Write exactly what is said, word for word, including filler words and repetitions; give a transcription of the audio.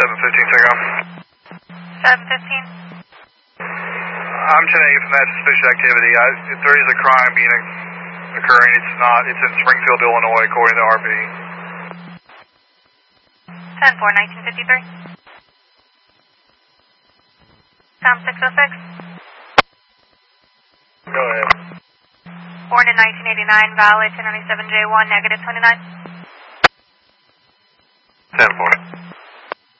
seven fifteen, take off. seven fifteen. I'm ten eight from that suspicious activity. I, if there is a crime being occurring, it's not. It's in Springfield, Illinois, according to R B. ten four, nineteen fifty-three. Tom six oh six. Go ahead. Born in nineteen eighty-nine, valid ten ninety-seven J one, negative twenty-nine. ten four.